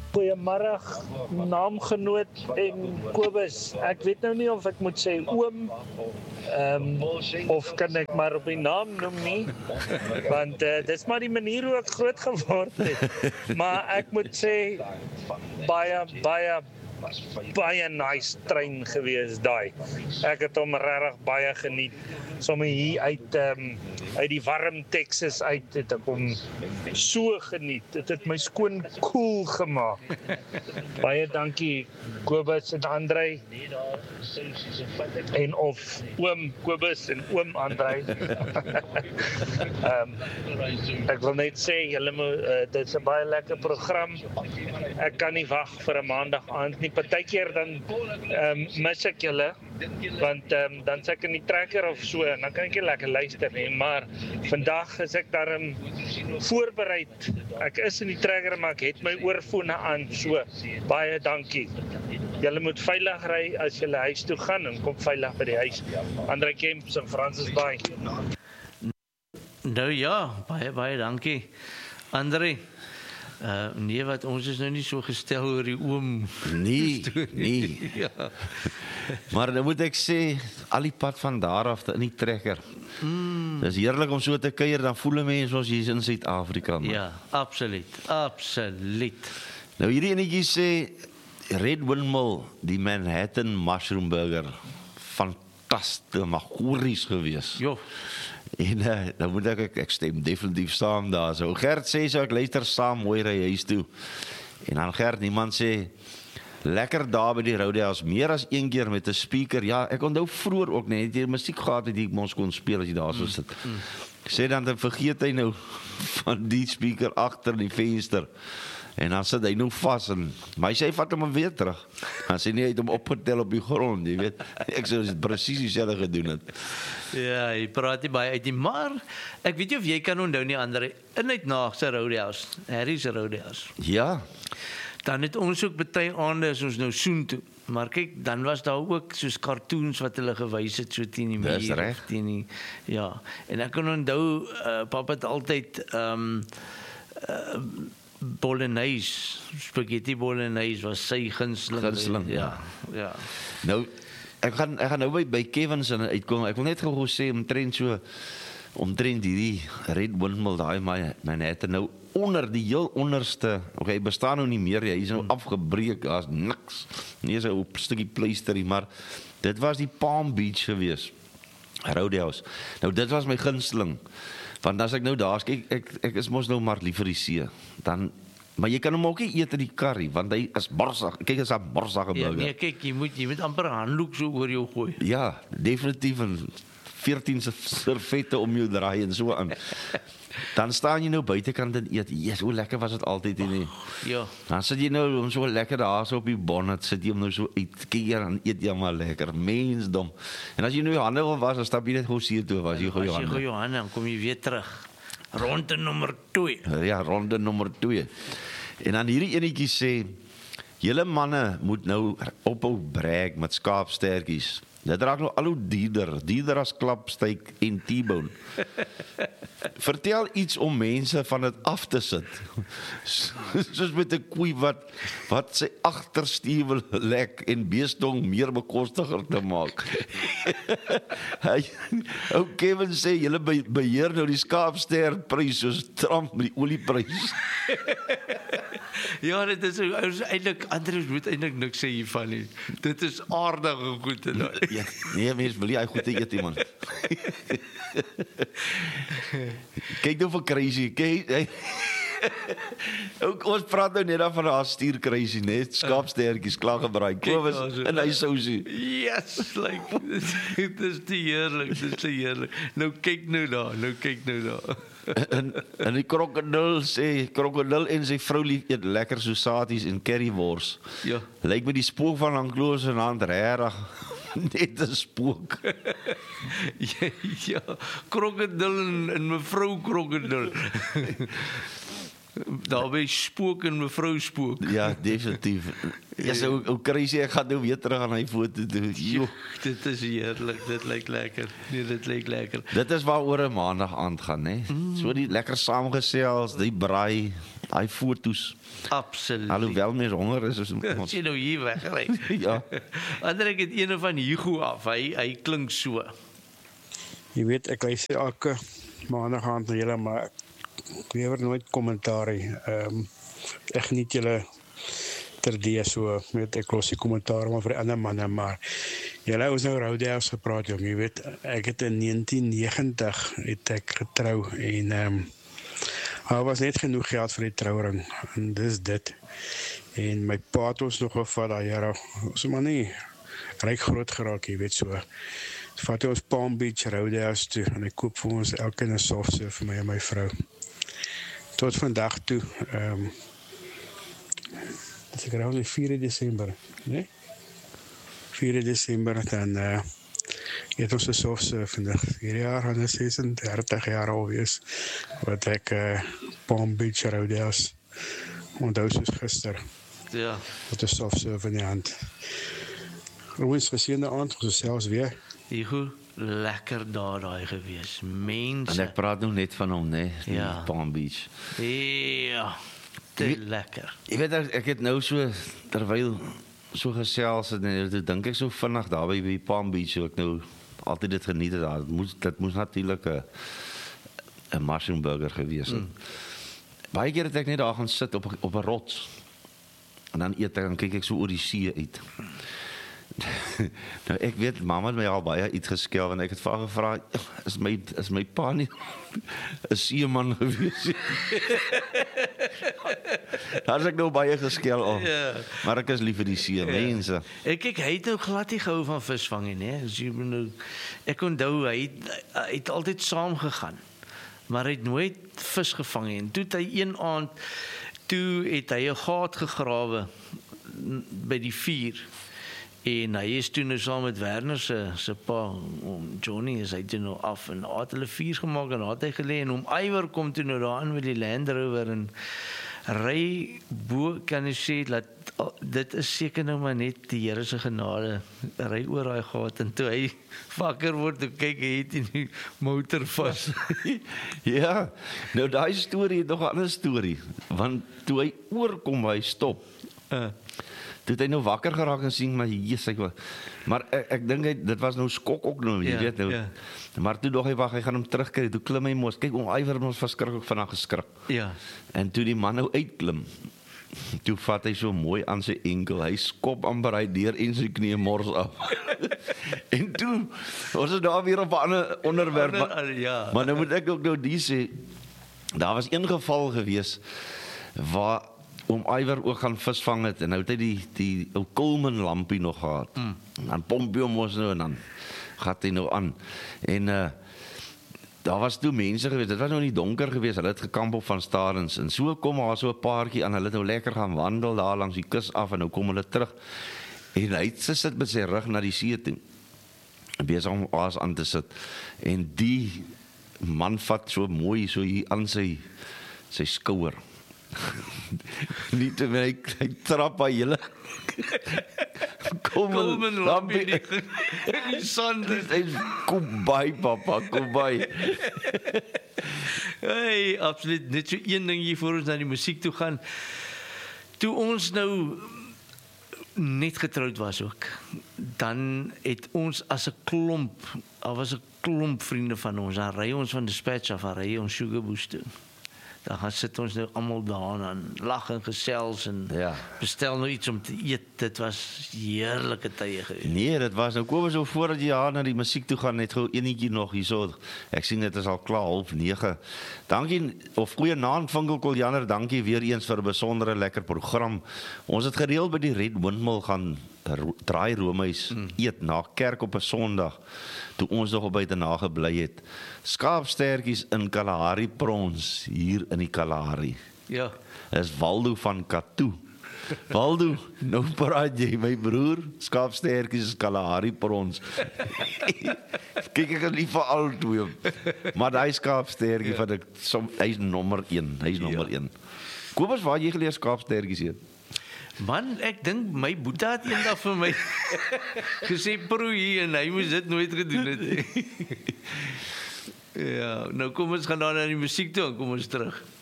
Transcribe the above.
Goeiemiddag, naamgenoot en Kobus. Ek weet nou nie of ek moet sê oom, of kan ek maar op die naam noem nie, want dis maar die manier hoe ek groot geword het. Maar ek moet sê, baie nice trein gewees daai. Ek het hom regtig baie geniet. Sommer hier uit die warm Texas uit het ek hom so geniet. Dit het my skoon cool gemaak. Baie dankie Kobus en Andrei. En of oom Kobus en oom Andrei. Ek wil net sê julle dit is 'n baie lekker program. Ek kan nie wag vir 'n maandag aand nie. Partykeer dan mis ek julle, want dan sê ek in die trekker of so, en dan kan ek nie lekker luister nie, maar vandag is ek daarom voorbereid. Ek is in die trekker, maar ek het my oorfone aan, so baie dankie. Julle moet veilig ry as julle huis toe gaan, en kom veilig by die huis. Andrei Kemps in Francis Bay. Nou ja, baie dankie. Andrei, nee, wat ons is nou nie so gestel oor die oom. Nee. Ja. Maar dan moet ek sê, al die pad van daar af in die trekker. Dis heerlik om so te kuier, dan voel 'n mens soos jy is in Suid-Afrika. Ja, absoluut. Nou hierdie enetjie sê, Red Windmill, die Manhattan Mushroom Burger, fantasties, maar goeries gewees. Jo. En dan moet ek stem definitief saam daar. So Gert sê so, ek luister saam mooi ry huis toe. En dan Gert, iemand sê, lekker daar by die Roadhouse, meer as een keer met 'n speaker. Ja, ek onthou vroeër ook net, jy musiek gehad het, die ons kon speel as jy daar so sit. Sê dan vergeet hy nou van die speaker agter die venster. En dan sit hy nou vas, maar hy sê, vat hom weer terug. Dan sê nie, hy het hom opgetel op die grond, jy weet. Ek sou presies dieselfde gedoen het. Ja, jy praat nie baie uit nie, maar ek weet nie of jy kan onthou nie, Andrei, in uitnaag se Roadhouse, Harry's Roadhouse. Ja. Dan het ons ook baie aande as ons nou soen toe. Maar kyk, dan was daar ook soos cartoons wat hulle gewys het so teen die muur. Dis reg. Ja, en ek kan onthou, papa het altyd bolognese, spaghetti bolognese was sy gunsteling. Ja. Nou, ek gaan nou by Kevin's uitkom. Ek wil net gou sê omtrent hierdie Red Windmill, daai Manhattan nou onder die heel onderste. Okay, hy bestaan nou nie meer, hy is nou afgebreek, daar's niks. Nie is 'n stukkie pleisterie, maar dit was die Palm Beach gewees. Roadhouse. Nou dit was my gunsteling. Want as ek nou daar is, ek is mos nou maar lief vir die see. Maar jy kan hom ook nie eet in die curry, want hy is borsig. Kyk, is 'n borsige burger. Nee, kyk, jy moet amper handdoek so oor jou gooi. Ja, definitief 14 servette om jou draai en so aan. Dan staan jy nou buitekant en eet. Yes, hoe lekker was dit altyd nie. Ja. Dan sit jy nou so lekker daar so op die bonnet, sit jy hom nou so uitkeer en eet jy maar lekker. Mensdom. En as jy nou jou hande wil was, dan stap jy net gou see toe, was jy gou jou hande. As jy gou jou hande, dan kom jy weer terug. Ronde nommer 2. Ja, ronde nommer 2. En dan hierdie enetjie sê, julle manne moet nou ophou brag met skaapstertjies. Dit raak nou al hoe dierder as klapsteak en T-bone. Vertel iets om mense van dit af te sit. Soos met 'n koei wat sy agterstuwel lek en beestong meer bekostiger te maak. Ou Kevin sê, julle beheer nou die skaapsterprys soos Trump met die olieprys. Ja, dit is eintlik, Andreus moet eintlik niks sê hiervan nie. Dit is aardige goed. Ja, nee, mens wil jy goed eet iemand. Kyk nou vir crazy, kyk. Ons praat nou net van haar stuur crazy, net skaapstertjies klaar gebraai. Kobus en hy sousie. Yes, like dit is te heerlik. Nou kyk nou daar. En die krokodil en sy vrou lief eet lekker sosaties en currywors. Ja. Lyk met die spook van Anglo se hand regtig net 'n spook. Ja, krokodil en mevrou krokodil. Daarby spook en mevrou spook. Ja, definitief. Ja, so ou crazy, ek gaan nou weer terug aan hy foto toe. Jo, dit is heerlik. Dit lyk lekker. Nee, dit lyk lekker. Dit is waaroor 'n maandag aand gaan, hè. So die lekker saamgesels, die braai. Daai foto's. Absoluut. Alhoewel mens honger is As jy nou hier wegry. Ja. Ander ek het een van Hugo af. Hy klink so. Jy weet, ek luister elke maandag aand na julle, maar ek lewer nooit kommentaar nie. Ek geniet julle terdee so, weet ek los die kommentaar maar vir die ander manne, maar julle ons nou Roudels gepraat, jong, jy weet, ek het in 1990 het ek getrou en daar was net genoeg geld vir die trouring, en dis dit. En my pa het ons nog gevat daai jare, ons maar nie ryk groot geraak, jy weet so. Vat ons Palm Beach Roadhouse toe en ek koop vir ons elke keer 'n soft serve vir my en my vrou. Tot vandag toe, as ek rou 4 Desember, né? 4 Desember dan het ons 'n soft serve vandag. 4 jaar en 36 jaar al wees wat ek Palm Beach Roadhouse onthou soos gister. Ja. Met 'n soft serve in die hand. Ons geseënde aand, ons selfs weer. Hugo, lekker daai gewees. Mense. En ek praat nou net van hom, né? Ja. Palm Beach. Ja. Te lekker. Jy weet ek het nou so terwyl so gesels en toe dink ek so vinnig daar by Palm Beach, so ek nou altyd dit geniet het daar. Dit moes natuurlik 'n mushroom burger gewees het. Baie keer het ek net daar gaan sit op 'n rots. En dan eet ek en kyk ek so oor die see uit. Nou ek weet mamma het my al baie iets geskel en ek het vir haar gevra, is my pa nie 'n seeman gewees? Daar is ek nou baie geskel al. Ja. Maar ek is lief vir die see, mense. Ek kyk, hy het nou glad nie gehou van visvang nie, as jy nou, ek onthou hy het altyd saam gegaan. Maar hy het nooit vis gevang nie. En toe het hy een aand het hy 'n gat gegrawe by die vuur. En hy is toe nou saam met Werner se pa, Johnny, is hy toe nou af en het hulle vuur gemaak en het hy gelê en Iwer kom toe nou daar aan met die Land Rover en ry bo, kan jy sê dat dit is seker nou maar net die Here se genade, ry oor daai gat en toe hy wakker word en kyk hy het die motor vas. Ja, nou daai storie het nog 'n ander storie, want toe hy oorkom waar hy stop, toe het hy nou wakker geraak en sien, maar ek dink dit was nou skok ook nou, jy weet nou. Ja. Maar toe dog hy wag, hy gaan hom terugkry, toe klim hy mos, kyk, Iwer mos verskrik ook van geskrik. Ja. En toe die man nou uitklim, toe vat hy so mooi aan sy enkel, hy skop amper hy deur en sy knie mors af. En toe, ons is daar weer op 'n ander onderwerp, maar nou moet ek ook nou die sê, daar was een geval gewees, waar Iwer ook gaan visvang het, en nou het hy die ou Coleman lampie nog gehad. Dan pomp hy hom ons nou, en dan gaat hy nou aan. En daar was toe mense gewees, dit was nou nie donker gewees, hulle het gekamp op Van Starens, en so kom daar so 'n paartjie aan, hulle het nou lekker gaan wandel daar langs die kus af, en nou kom hulle terug, en hy het sit met sy rug na die see toe, besig om aas aan te sit, en die man vat so mooi, so hier aan sy skouer, nie te my, hy trap by julle Coleman lampie die sand, kom by papa, kom by. Hey, absoluut, net so een ding hier voor ons na die musiek toe gaan, toe ons nou net getroud was ook, dan het ons as 'n klomp, al was 'n klomp vriende van ons, dan ry ons van Dispatch af, dan ry ons Sugar Bush toe. Dan gaan sit ons nou almal daar en lag en gesels en bestel nou iets om te eet. Dit was heerlike tye gewees. Nee, dit was nou kom so voordat jy na die musiek toe gaan, net gou enetjie nog hierso. Ek sien dit is al klaar 8:30. Dankie of goeie aand Vinkel Koljaner, dankie weer eens vir 'n besondere lekker program. Ons het gereeld by die Red Windmill gaan draai roomys eet na kerk op 'n Sondag, toe ons nog op buite gebly het. Skaapstertjies in Kalahari Prawns hier in die Kalahari. Ja. Dis Waldo van Katoe. Waldo, nou praat jy, my broer, skaapstertjies Kalahari Prawns. Kyk ek nie vir al twee, maar daai skaapstertjie van ek hy's nommer 1, hy's nommer 1. Kobus, waar jy geleer skaapstertjies eet? Man, ek dink my boeta het eendag vir my gesê proe en hy moes dit nooit gedoen het. Ja, nou kom ons gaan dan na die musiek toe en kom ons terug.